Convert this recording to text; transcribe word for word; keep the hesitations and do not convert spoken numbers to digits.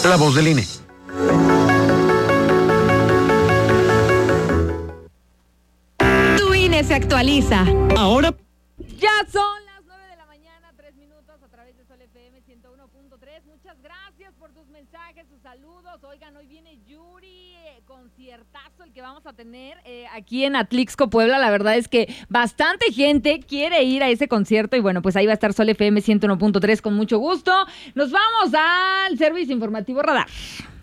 La voz del I N E. Tu I N E se actualiza. Ahora Ya son las nueve de la mañana, tres minutos a través de Sol F M ciento uno punto tres. Muchas gracias por tus mensajes, tus saludos. Oigan, hoy viene Yuri, eh, conciertazo el que vamos a tener eh, aquí en Atlixco, Puebla. La verdad es que bastante gente quiere ir a ese concierto y bueno, pues ahí va a estar Sol F M ciento uno punto tres con mucho gusto. Nos vamos al servicio informativo Radar.